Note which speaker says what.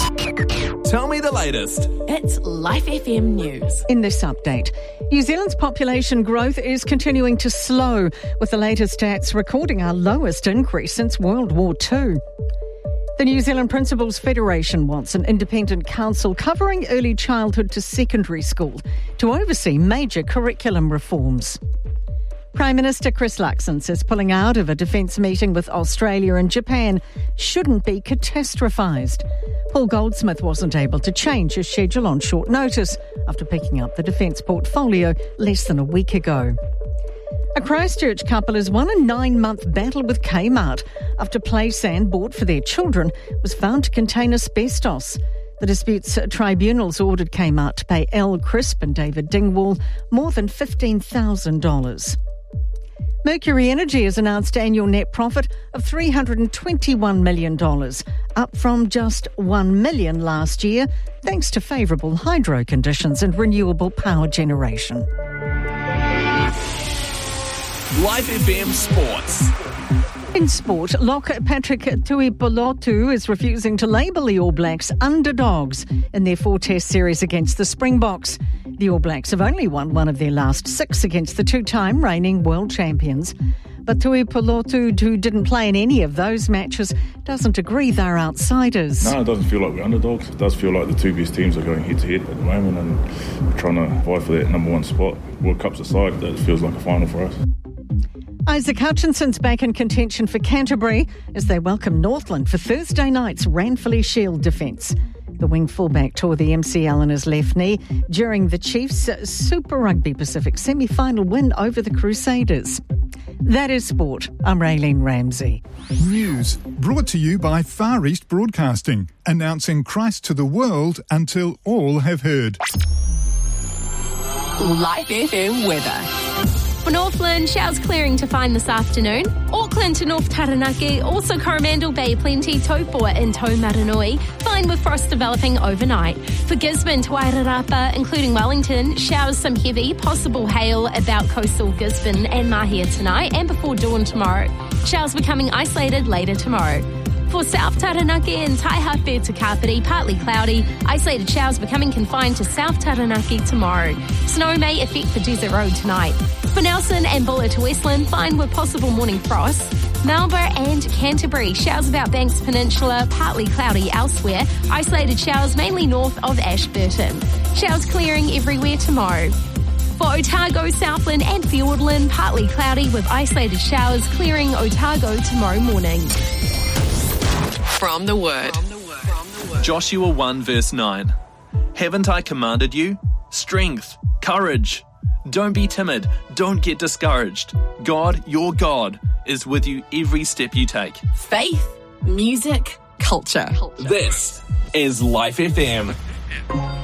Speaker 1: Tell me the latest.
Speaker 2: It's Life FM News.
Speaker 3: In this update, New Zealand's population growth is continuing to slow, with the latest stats recording our lowest increase since World War II. The New Zealand Principals Federation wants an independent council covering early childhood to secondary school to oversee major curriculum reforms. Prime Minister Chris Luxon says pulling out of a defence meeting with Australia and Japan shouldn't be catastrophised. Paul Goldsmith wasn't able to change his schedule on short notice after picking up the defence portfolio less than a week ago. A Christchurch couple has won a 9-month battle with Kmart after play sand bought for their children was found to contain asbestos. The disputes tribunals ordered Kmart to pay Elle Crisp and David Dingwall more than $15,000. Mercury Energy has announced annual net profit of $321 million, up from just $1 million last year, thanks to favourable hydro conditions and renewable power generation.
Speaker 1: Life FM Sports.
Speaker 3: In sport, lock Patrick Tuipulotu is refusing to label the All Blacks underdogs in their 4-test series against the Springboks. The All Blacks have only won one of their last 6 against the 2-time reigning world champions. But Tuipulotu, who didn't play in any of those matches, doesn't agree they're outsiders.
Speaker 4: No, it doesn't feel like we're underdogs. It does feel like the two best teams are going head-to-head at the moment and we're trying to vie for that number 1 spot. World Cup's aside, that feels like a final for us.
Speaker 3: Isaac Hutchinson's back in contention for Canterbury as they welcome Northland for Thursday night's Ranfurly Shield defence. The wing fullback tore the MCL in his left knee during the Chiefs' Super Rugby Pacific semi-final win over the Crusaders. That is sport. I'm Raylene Ramsey.
Speaker 5: News brought to you by Far East Broadcasting, announcing Christ to the world until all have heard.
Speaker 2: Life FM weather.
Speaker 6: For Northland, showers clearing to find this afternoon. Auckland to North Taranaki, also Coromandel Bay, plenty Taupo and Taumaranui, fine with frost developing overnight. For Gisborne to Wairarapa, including Wellington, showers some heavy, possible hail about coastal Gisborne and Mahia tonight and before dawn tomorrow. Showers becoming isolated later tomorrow. For South Taranaki and Taihape to Kapiti, partly cloudy, isolated showers becoming confined to South Taranaki tomorrow. Snow may affect the desert road tonight. For Nelson and Bulla to Westland, fine with possible morning frost. Melbourne and Canterbury, showers about Banks Peninsula, partly cloudy elsewhere. Isolated showers mainly north of Ashburton. Showers clearing everywhere tomorrow. For Otago, Southland and Fiordland, partly cloudy with isolated showers clearing Otago tomorrow morning.
Speaker 2: From the Word.
Speaker 1: Joshua 1 verse 9. Haven't I commanded you? Strength, courage. Don't be timid. Don't get discouraged. God, your God, is with you every step you take.
Speaker 2: Faith, music, culture.
Speaker 1: This is Life FM.